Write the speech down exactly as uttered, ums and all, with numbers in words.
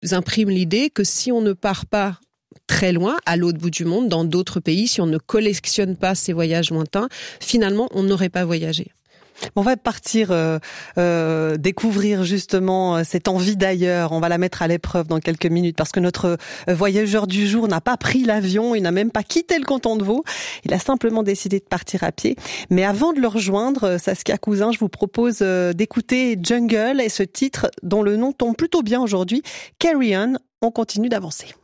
imprime l'idée que si on ne part pas très loin, à l'autre bout du monde, dans d'autres pays, si on ne collectionne pas ces voyages lointains, finalement, on n'aurait pas voyagé. On va partir euh, euh, découvrir justement cette envie d'ailleurs. On va la mettre à l'épreuve dans quelques minutes parce que notre voyageur du jour n'a pas pris l'avion, il n'a même pas quitté le canton de Vaud. Il a simplement décidé de partir à pied. Mais avant de le rejoindre, Saskia Cousin, je vous propose d'écouter Jungle et ce titre dont le nom tombe plutôt bien aujourd'hui, Carry On. On continue d'avancer.